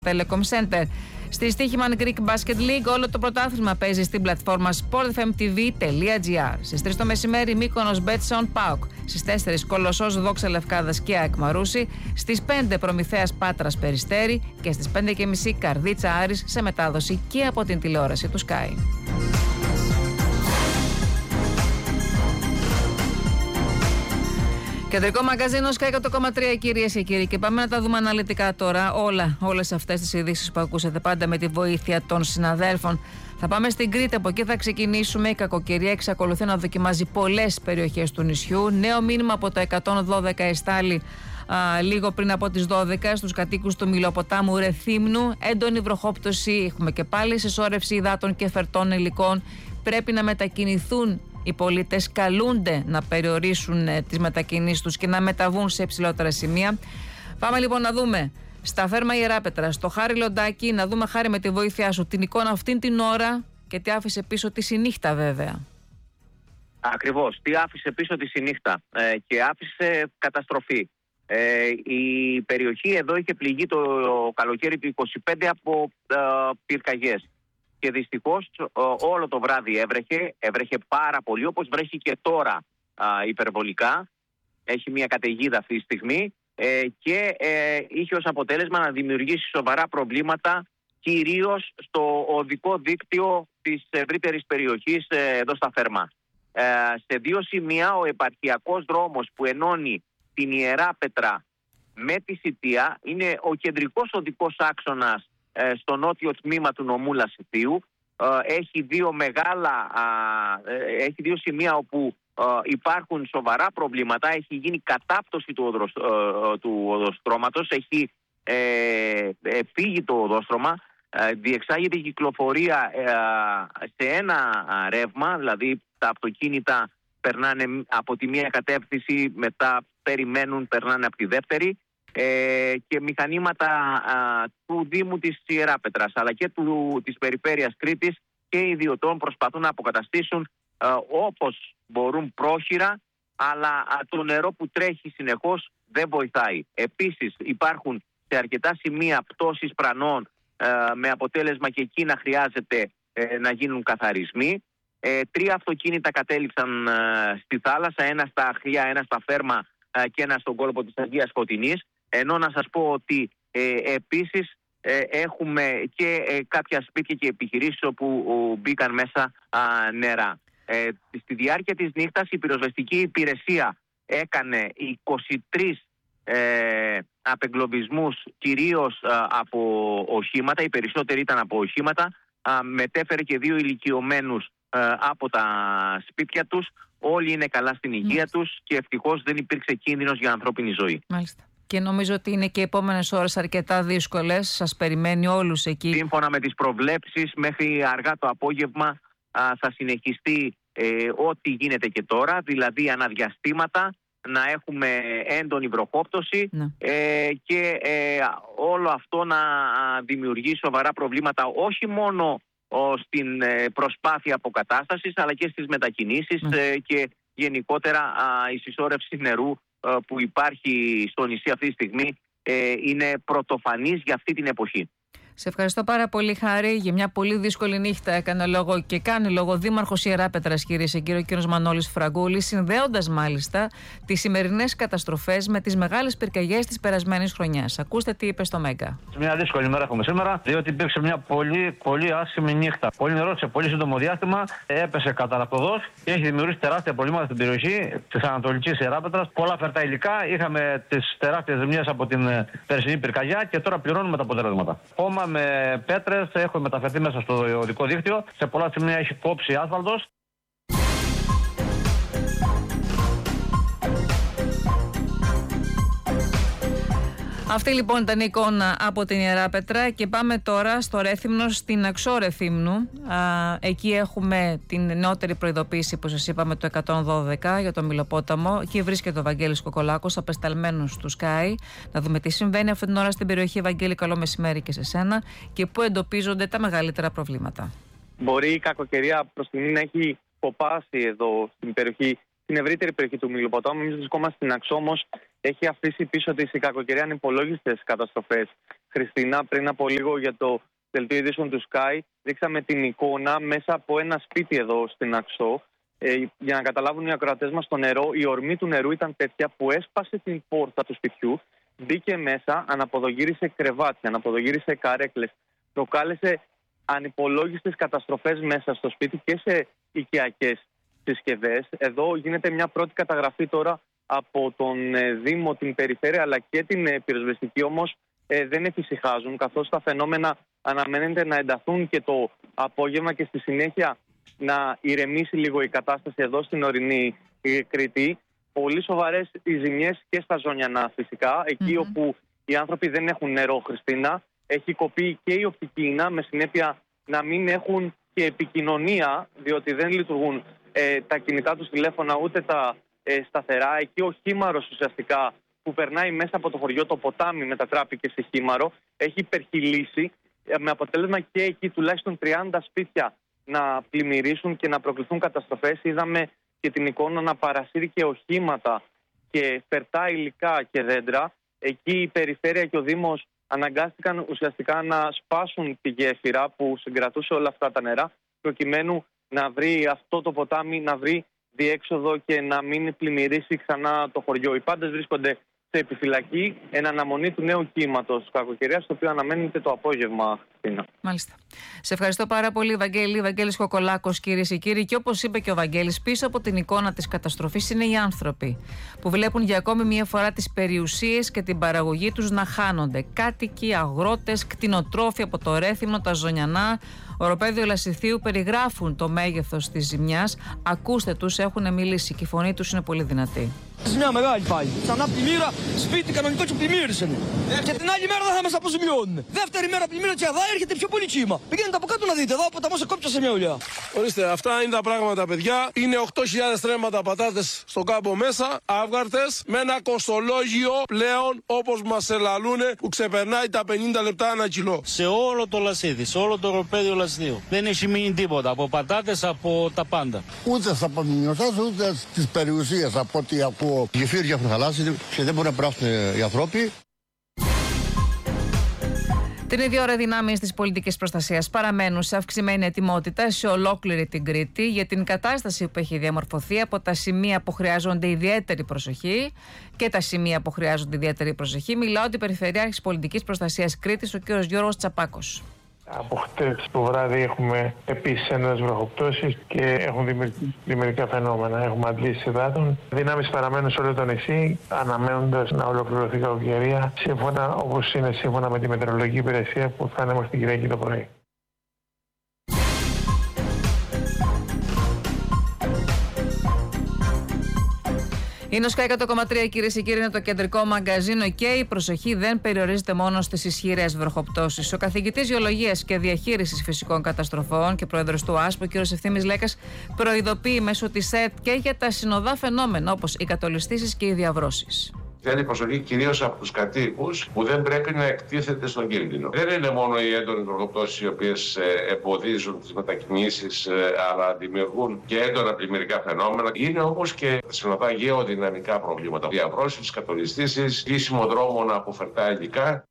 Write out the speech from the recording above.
Telecom Center. Στη Stoichman Greek Basket League όλο το πρωτάθλημα παίζει στην πλατφόρμα sportfmtv.gr. Στις 3 το μεσημέρι Μύκονος Μπέτσον ΠΑΟΚ. Στις 4 Κολοσσός Δόξα Λευκάδας και ΑΕΚ Μαρούσι. Στις 5 Προμηθέας Πάτρας Περιστέρι. Και στις 5:30 Καρδίτσα Άρης σε μετάδοση και από την τηλεόραση του Sky. Κεντρικό μαγκαζίνο Sky 100,3, κυρίες και κύριοι. Και πάμε να τα δούμε αναλυτικά τώρα. Όλες αυτές τις ειδήσεις που ακούσατε πάντα με τη βοήθεια των συναδέλφων. Θα πάμε στην Κρήτη, από εκεί θα ξεκινήσουμε. Η κακοκαιρία εξακολουθεί να δοκιμάζει πολλές περιοχές του νησιού. Νέο μήνυμα από το 112 εστάλει λίγο πριν από τις 12 στους κατοίκους του Μηλοποτάμου Ρεθύμνου. Έντονη βροχόπτωση έχουμε και πάλι. Συσσόρευση υδάτων και φερτών υλικών. Πρέπει να μετακινηθούν. Οι πολίτες καλούνται να περιορίσουν τις μετακινήσεις τους και να μεταβούν σε υψηλότερα σημεία. Πάμε λοιπόν να δούμε στα Φέρμα Ιεράπετρα, στο Χάρη Λοντάκη, να δούμε, Χάρη, με τη βοήθειά σου την εικόνα αυτήν την ώρα και τι άφησε πίσω τη συνύχτα, βέβαια. Ακριβώς, τι άφησε πίσω τη συνύχτα και άφησε καταστροφή. Η περιοχή εδώ είχε πληγεί το καλοκαίρι του 25 από πυρκαγιές. Και δυστυχώς όλο το βράδυ έβρεχε πάρα πολύ, όπως βρέχει και τώρα υπερβολικά. Έχει μια καταιγίδα αυτή τη στιγμή και είχε ως αποτέλεσμα να δημιουργήσει σοβαρά προβλήματα, κυρίως στο οδικό δίκτυο της ευρύτερης περιοχής εδώ στα Φέρμα. Σε 2 σημεία ο επαρχιακός δρόμος που ενώνει την Ιεράπετρα με τη Σιτία είναι ο κεντρικός οδικός άξονας στο νότιο τμήμα του νομού Λασιτίου. Έχει 2 σημεία όπου υπάρχουν σοβαρά προβλήματα. Έχει γίνει κατάπτωση του οδοστρώματος, έχει φύγει το οδόστρωμα, διεξάγεται η κυκλοφορία σε ένα ρεύμα, δηλαδή τα αυτοκίνητα περνάνε από τη μία κατεύθυνση, μετά περιμένουν, περνάνε από τη δεύτερη. Και μηχανήματα του Δήμου της Ιεράπετρας αλλά και της περιφέρειας Κρήτης και ιδιωτών προσπαθούν να αποκαταστήσουν όπως μπορούν πρόχειρα, αλλά το νερό που τρέχει συνεχώς δεν βοηθάει. Επίσης υπάρχουν σε αρκετά σημεία πτώσεις πρανών με αποτέλεσμα και εκεί να χρειάζεται να γίνουν καθαρισμοί. 3 αυτοκίνητα κατέληξαν στη θάλασσα, ένα στα Αχλιά, ένα στα Φέρμα και ένα στον κόλπο της Αγίας Φωτεινής. Ενώ να σας πω ότι επίσης έχουμε και κάποια σπίτια και επιχειρήσεις όπου μπήκαν μέσα νερά. Στη διάρκεια της νύχτας η πυροσβεστική υπηρεσία έκανε 23 απεγκλωβισμούς, κυρίως από οχήματα. Οι περισσότεροι ήταν από οχήματα. Μετέφερε και 2 ηλικιωμένους από τα σπίτια τους. Όλοι είναι καλά στην υγεία τους και ευτυχώς δεν υπήρξε κίνδυνος για ανθρώπινη ζωή. Μάλιστα. Και νομίζω ότι είναι και οι επόμενες ώρες αρκετά δύσκολες. Σας περιμένει όλους εκεί. Σύμφωνα με τις προβλέψεις, μέχρι αργά το απόγευμα θα συνεχιστεί ό,τι γίνεται και τώρα, δηλαδή αναδιαστήματα, να έχουμε έντονη βροχόπτωση και όλο αυτό να δημιουργεί σοβαρά προβλήματα όχι μόνο στην προσπάθεια αποκατάστασης αλλά και στις μετακινήσεις και γενικότερα η συσσόρευση νερού που υπάρχει στο νησί αυτή τη στιγμή είναι πρωτοφανής για αυτή την εποχή. Σε ευχαριστώ πάρα πολύ, Χάρη. Για μια πολύ δύσκολη νύχτα έκανε λόγο και κάνει λόγο Δήμαρχος Ιεράπετρας, κυρίες και κύριοι, ο κύριος Μανώλης Φραγκούλης, συνδέοντας μάλιστα τις σημερινές καταστροφές με τις μεγάλες πυρκαγιές της περασμένης χρονιάς. Ακούστε τι είπε στο Μέγκα. Μια δύσκολη μέρα έχουμε σήμερα, διότι υπήρξε μια πολύ άσχημη νύχτα. Πολύ νερό σε πολύ σύντομο διάστημα έπεσε καταρακτοδός και έχει δημιουργήσει τεράστια προβλήματα στην περιοχή της Ανατολικής Ιεράπετρας. Πολλά φερτά υλικά, είχαμε τις τεράστιες ζημιές από την περσινή πυρκαγιά και τώρα πληρώνουμε τα αποτελέσματα. Με πέτρες έχουν μεταφερθεί μέσα στο οδικό δίκτυο. Σε πολλά σημεία έχει κόψει άσφαλτος. Αυτή λοιπόν ήταν η εικόνα από την Ιεράπετρα και πάμε τώρα στο Ρέθυμνο, στην Αξό Ρεθύμνου. Εκεί έχουμε την νεότερη προειδοποίηση που σας είπαμε, το 112 για το Μηλοπόταμο. Εκεί βρίσκεται ο Βαγγέλης Κοκολάκος, απεσταλμένος του Sky. Να δούμε τι συμβαίνει αυτή την ώρα στην περιοχή. Βαγγέλη, καλό μεσημέρι και σε σένα. Και πού εντοπίζονται τα μεγαλύτερα προβλήματα. Μπορεί η κακοκαιρία προς την να έχει κοπάσει εδώ στην περιοχή, στην ευρύτερη περιοχή του Μηλοποτάμου. Εμείς βρισκόμαστε στην Αξό, όμως έχει αφήσει πίσω της η κακοκαιρία ανυπολόγιστες καταστροφές Χριστίνα, πριν από λίγο για το δελτίο ειδήσεων του Sky, δείξαμε την εικόνα μέσα από ένα σπίτι εδώ στην Αξό. Για να καταλάβουν οι ακροατές μας, το νερό, η ορμή του νερού ήταν τέτοια που έσπασε την πόρτα του σπιτιού, μπήκε μέσα, αναποδογύρισε κρεβάτια, αναποδογύρισε καρέκλες, προκάλεσε ανυπολόγιστες καταστροφές μέσα στο σπίτι και σε οικιακές συσκευές. Εδώ γίνεται μια πρώτη καταγραφή τώρα από τον Δήμο, την Περιφέρεια αλλά και την πυροσβεστική, όμως δεν εφησυχάζουν, καθώς τα φαινόμενα αναμένεται να ενταθούν και το απόγευμα και στη συνέχεια να ηρεμήσει λίγο η κατάσταση εδώ στην ορεινή Κρήτη. Πολύ σοβαρές οι ζημιές και στα Ζωνιανά φυσικά, εκεί όπου οι άνθρωποι δεν έχουν νερό, Χριστίνα. Έχει κοπεί και η οπτική ίνα, με συνέπεια να μην έχουν και επικοινωνία, διότι δεν λειτουργούν τα κινητά τους τηλέφωνα ούτε τα σταθερά. Εκεί ο χήμαρος ουσιαστικά που περνάει μέσα από το χωριό, το ποτάμι μετατράπηκε σε χήμαρο, έχει υπερχειλήσει, με αποτέλεσμα και εκεί τουλάχιστον 30 σπίτια να πλημμυρίσουν και να προκληθούν καταστροφές. Είδαμε και την εικόνα να παρασύρει και οχήματα και φερτά υλικά και δέντρα. Εκεί η Περιφέρεια και ο Δήμος αναγκάστηκαν ουσιαστικά να σπάσουν τη γέφυρα που συγκρατούσε όλα αυτά τα νερά, προκειμένου να βρει αυτό το ποτάμι, να βρει διέξοδο και να μην πλημμυρίσει ξανά το χωριό. Οι πάντες βρίσκονται σε επιφυλακή εν αναμονή του νέου κύματος κακοκαιρίας, το οποίο αναμένεται το απόγευμα, Χριστίνα. Μάλιστα. Σε ευχαριστώ πάρα πολύ, Βαγγέλη. Βαγγέλης Κοκολάκος, κυρίες και κύριοι. Και όπως είπε και ο Βαγγέλης, πίσω από την εικόνα της καταστροφής είναι οι άνθρωποι που βλέπουν για ακόμη μία φορά τις περιουσίες και την παραγωγή τους να χάνονται. Κάτοικοι, αγρότες, κτηνοτρόφοι από το Ρέθυμνο, τα Ζωνιανά, Οροπέδιο Λασιθίου περιγράφουν το μέγεθος της ζημιάς. Ακούστε τους, έχουν μιλήσει και η φωνή τους είναι πολύ δυνατή. Ζημιά μεγάλη πάλι. Ξανά πλημμύρα, σπίτι κανονικό και πλημμύρισαν. Και την άλλη μέρα δεν θα μας αποζημιώνουν. Δεύτερη μέρα πλημμύρα και εδώ έρχεται πιο πολύ κύμα. Πηγαίνετε από κάτω να δείτε, εδώ από τα μόσα κόψα σε μια ουλιά. Ορίστε, αυτά είναι τα πράγματα, παιδιά. Είναι 8.000 τρέμματα πατάτες στον κάμπο μέσα, αύγαρτες, με ένα κοστολόγιο πλέον όπως μας ελαλούνε που ξεπερνάει τα 50 λεπτά ένα κιλό. Σε όλο το Λασίδι, σε όλο το Οροπέδιο Λασιδίου. Δεν έχει μείνει τίποτα από πατάτες, από τα πάντα. Ούτε στα παμινιωτάς, ούτε στις περιουσίες, από ό,τι ακούω. Οι γεφύρια έχουν χαλάσει και δεν μπορούν να περάσουν οι άνθρωποι. Την ίδια ώρα, δυνάμεις της πολιτικής προστασίας παραμένουν σε αυξημένη ετοιμότητα σε ολόκληρη την Κρήτη για την κατάσταση που έχει διαμορφωθεί από τα σημεία που χρειάζονται ιδιαίτερη προσοχή και τα σημεία που χρειάζονται ιδιαίτερη προσοχή. Μιλάω την Περιφερειάρχης Πολιτικής Προστασίας Κρήτης, ο κ. Γιώργος Τσαπάκος. Από χτες το βράδυ έχουμε επίσης έντονες βροχοπτώσεις και έχουν δημιουργηθεί μερικά φαινόμενα. Έχουμε αντλήσεις υδάτων. Δυνάμεις παραμένουν σε όλο το νησί, αναμένοντας να ολοκληρωθεί η κακοκαιρία, όπως είναι σύμφωνα με τη μετεωρολογική υπηρεσία που θα είναι μέχρι την Κυριακή το πρωί. Είναι ο Sky 100,3, κυρίες και κύριοι, είναι το κεντρικό μαγκαζίνο και η προσοχή δεν περιορίζεται μόνο στις ισχυρές βροχοπτώσεις. Ο καθηγητής Γεωλογίας και Διαχείρισης Φυσικών Καταστροφών και πρόεδρος του ΑΣΠΟ, κ. Ευθύμης Λέκας, προειδοποιεί μέσω της ΕΡΤ και για τα συνοδά φαινόμενα όπως οι κατολιστήσεις και οι διαβρώσεις. Θέλει προσοχή κυρίως από τους κατοίκους που δεν πρέπει να εκτίθεται στον κίνδυνο. Δεν είναι μόνο οι έντονες βροχοπτώσεις οι οποίες εμποδίζουν τις μετακινήσεις αλλά δημιουργούν και έντονα πλημμυρικά φαινόμενα. Είναι όπως και συνοδά γεωδυναμικά προβλήματα. Διαβρώσεις, κατολιστήσεις, κλείσιμο δρόμων από φερτά υλικά.